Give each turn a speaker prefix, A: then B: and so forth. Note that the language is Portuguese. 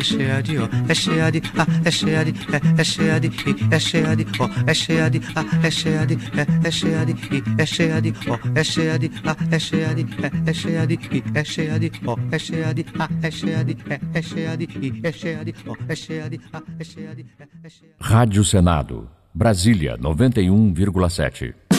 A: cheia de ó, é cheia de é cheia de é cheia de é cheia de ó, é cheia de é cheia de é cheia de é cheia de ó, é cheia de é cheia de é cheia de é cheia de ó, é cheia de é cheia de é cheia de é cheia de ó, é cheia de é cheia de
B: Rádio Senado, Brasília 91,7.